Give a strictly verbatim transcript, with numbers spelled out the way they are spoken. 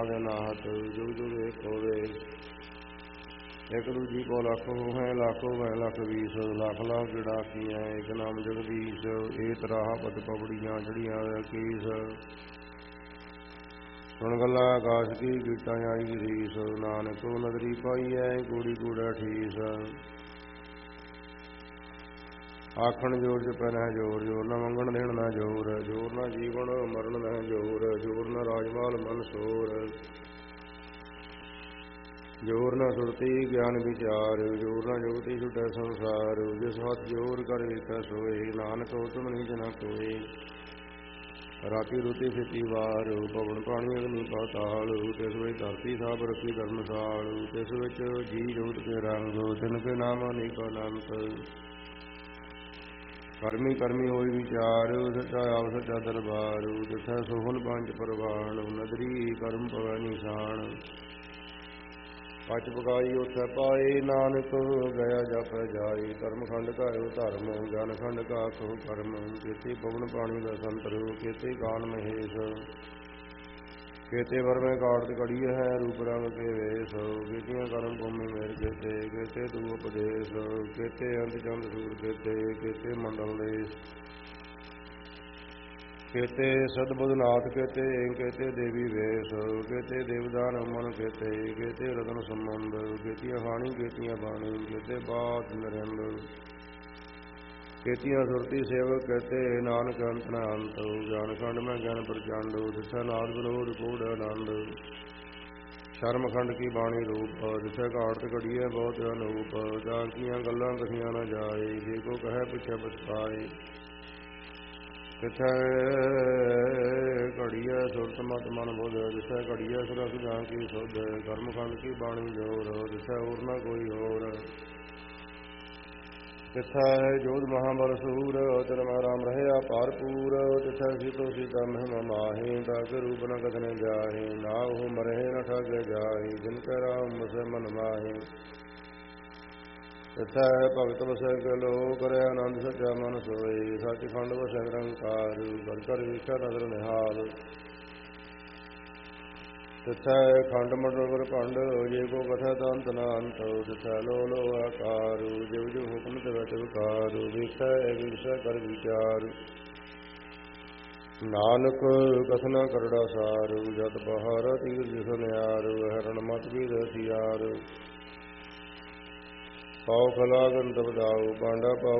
ਨਾਹਤ ਜੁਗ ਜੁਗ ਏਕ ਹੋਵੇ। ਇੱਕ ਦੂਜੀ ਕੋ ਲੱਖ ਹੋਵੇ ਲੱਖੋ ਵੈ ਲੱਖ ਵੀਸ ਲੱਖ ਲੱਖ ਗਿੜਾ ਕੀਆਂ ਇੱਕ ਨਾਮ ਜਗਦੀਸ਼। ਇਹ ਤਰਾਹ ਪਤ ਪਵੜੀਆਂ ਚੜੀਆਂ ਕੀਸ ਸੁਣ ਗੱਲਾਂ ਆਕਾਸ਼ ਕੀ ਗੀਟਾਂ ਆਈ ਰੀਸ। ਨਾਨਕ ਨਦਰੀ ਪਾਈ ਐ ਕੂੜੀ ਕੂੜਾ ਠੀਸ। ਆਖਣ ਜੋਰ ਚ ਪੈਣਾ ਜੋਰ ਜੋਰ ਨਾ ਮੰਗਣ ਦੇਣ ਨਾ ਜੋਰ ਜੋਰ ਨਾ ਜੀਵਨ ਮਰਨ ਨਾ ਜੋਰ ਜੋਰ ਨਾ ਰਾਜਮਾਲ ਮਨਸੋਰ ਜੋਰ ਨਾ ਸੁਰਤੀ ਗਿਆਨ ਵਿਚਾਰ ਜੋਰ ਨਾ ਜੁਗਤੀ ਛੁਟੈ ਸੰਸਾਰ। ਜਿਸ ਹੱਥ ਜੋਰ ਕਰ ਵੇਖੈ ਸੋਏ ਨਾਨਕ ਹੁਕਮ ਨੀਚ ਨਾ ਕੋਏ। ਰਾਤੀ ਰੁਤੀ ਫਿੱਤੀ ਵਾਰ ਪਵਨ ਪਾਣੀ ਅਗਨੀ ਪਾਤਾਲ ਤਿਸ ਵਿੱਚ ਧਰਤੀ ਸਾਬ ਰੱਖੀ ਧਰਮਸਾਲ। ਤਿਸ ਵਿੱਚ ਜੀ ਜੋਤ ਕੇ ਰੰਗ ਤਿਨ ਕੇ ਨਾਮ ਅਨੇਕ ਅਨੰਤ। ਕਰਮੀ ਕਰਮੀ ਹੋਈ ਵਿਚਾਰ ਸੱਚਾ ਆਪ ਸੱਚਾ ਦਰਬਾਰ। ਜਿਥੈ ਸੋਹਣ ਪੰਜ ਪ੍ਰਵਾਨ ਨਦਰੀ ਕਰਮ ਪਵੈ ਨਿਸ਼ਾਨ। ਪਚ ਪਕਾਈ ਉਥੈ ਪਾਏ ਨਾਨਕ ਗਿਆ ਜਪੈ ਜਾਈ। ਕਰਮ ਖੰਡ ਕਾਇਓ ਧਰਮ ਜਨ ਖੰਡ ਕਾ ਕੋ ਕਰਮ। ਕੇਤੇ ਪਵਨ ਪਾਣੀ ਬਸੰਤਰ ਕੇਤੇ ਕਾਲ ਮਹੇਸ਼। ਕੇਤੇ ਵਰਮੈ ਕਾੜਤ ਕੜੀਏ ਹੈ ਰੂਪ ਰੰਗ ਕੇ ਵੇਸ਼। ਕੇਤੀਆਂ ਕਰਮ ਭੂਮੀ ਮੇਰ ਕੇਤੇ ਕੇਤੇ ਤੂ ਉਪਦੇਸ਼। ਕੇਤੇ ਅੰਤ ਚੰਦ ਸੂਰ ਕੇਤੇ ਕੇਤੇ ਮੰਡਲ ਦੇਸ਼। ਕੇਤੇ ਸਦਬੁਧ ਨਾਥ ਕੇਤੇ ਕੇਤੇ ਦੇਵੀ ਵੇਸ਼। ਕੇਤੇ ਦੇਵਦਾਨ ਮਨ ਕੇਤੇ ਕੇਤੇ ਰਤਨ ਸੰਬੰਧ। ਕੇਤੀਆਂ ਹਾਣੀ ਕੇਤੀਆਂ ਬਾਣੀ ਕੇਤੇ ਬਾਤ ਨਰਿੰਦ। ਕੇਤੀਆਂ ਸੁਰਤੀ ਸੇਵਕ ਕੇਤੇ ਨਾਨਕ ਅੰਤ ਨ ਅੰਤ। ਗਿਆਨ ਖੰਡ ਮੈਂ ਗਿਆਨ ਪ੍ਰਚੰਡ ਜਿਥੈ ਨਾਦ ਵਿਨੋਦ ਕੂੜ ਆਨੰਦ। ਸ਼ਰਮ ਖੰਡ ਕੀ ਬਾਣੀ ਰੂਪ ਜਿਥੈ ਘਾੜਤ ਘੜੀਐ ਬਹੁਤ ਅਨੂਪ। ਜਾਂ ਕੀਆਂ ਗੱਲਾਂ ਕਥੀਆਂ ਨ ਜਾਏ ਜੇ ਕੋ ਕਹੈ ਪਿਛੈ ਪਛਤਾਏ। ਜਿਥੈ ਘੜੀਐ ਸੁਰਤ ਮਤ ਮਨ ਬੁੱਧ ਜਿਥੈ ਘੜੀਐ ਸੁਰਤ ਜਾਂ ਕੀ ਸੁਧ। ਕਰਮ ਖੰਡ ਕੀ ਬਾਣੀ ਜੋਰ ਜਿਥੈ ਹੋਰ ਨ ਕੋਈ ਹੋਰ। ਜਿਥੈ ਜੋਧ ਮਹਾਬਲ ਸੂਰ ਤਿਨ ਮਹਿ ਰਾਮ ਰਹਿਆ ਭਰਪੂਰ। ਜਿਥੈ ਸੀਤੋ ਸੀਤਾ ਮਹਿਮਾ ਮਾਹੀ ਤਾਕੇ ਰੂਪ ਨ ਕਥਨੇ ਜਾਹੀ। ਨਾ ਉਹ ਮਰੇ ਨ ਠਾਗੇ ਜਾਹੀ ਜਿਨ ਕੈ ਰਾਮ ਵਸੈ ਮਨ ਮਾਹੀ। ਜਿਥੈ ਭਗਤ ਵਸੈ ਕੇ ਲੋ ਕਰਿ ਆਨੰਦ ਸੱਚਾ ਮਨ ਸੋਈ। ਸੱਚ ਖੰਡ ਵਸੈ ਨਿਰੰਕਾਰ ਘਰ ਘਰ ਵੇਖਿਆ ਨਦਰ ਨਿਹਾਲ। ਜਿਥੈ ਖੰਡ ਮੰਡਲ ਬ੍ਰਹਮੰਡ ਜੇ ਕੋ ਕਥੈ ਤਾ ਅੰਤ ਨ ਅੰਤ। ਜਿਥੈ ਲੋ ਲੋ ਆਕਾਰ ਜਿਵ ਜਿਵ ਹੁਕਮ ਤਿਵੈ ਤਿਵ ਕਾਰ। ਵੇਖੈ ਵਿਵਸੈ ਕਰ ਵਿਚਾਰ ਨਾਨਕ ਕਥਨਾ ਕਰੜਾ ਸਾਰ। ਜਤ ਬਹਾਰ ਤੀਰ ਜਿਸ ਨਿਆਰ ਹਰਨ ਮਤ ਬੀਰ ਹਥਿਆਰ। ਪਾਉ ਖਲਾ ਗੰਤ ਬਦਾਉ ਪਾਂਡਾ ਪਾਉ